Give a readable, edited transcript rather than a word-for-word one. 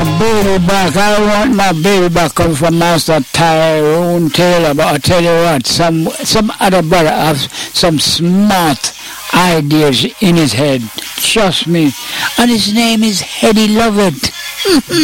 baby back. I want my baby back come from Master Tyrone Taylor. But I tell you what, some other brother have some smart ideas in his head. Trust me. And his name is Hedy Lovett.